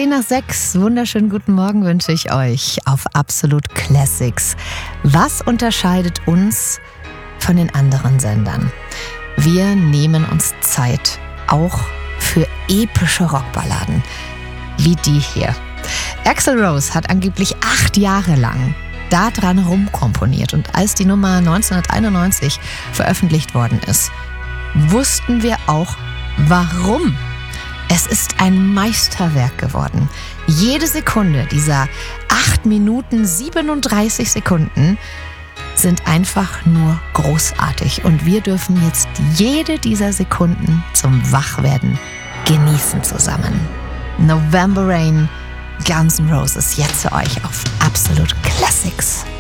6:10. Wunderschönen guten Morgen wünsche ich euch auf Absolut Classics. Was unterscheidet uns von den anderen Sendern? Wir nehmen uns Zeit, auch für epische Rockballaden, wie die hier. Axl Rose hat angeblich 8 Jahre lang daran rumkomponiert und als die Nummer 1991 veröffentlicht worden ist, wussten wir auch, warum. Es ist ein Meisterwerk geworden. Jede Sekunde dieser 8 Minuten 37 Sekunden sind einfach nur großartig. Und wir dürfen jetzt jede dieser Sekunden zum Wachwerden genießen zusammen. November Rain, Guns N' Roses, jetzt für euch auf Absolut Classics.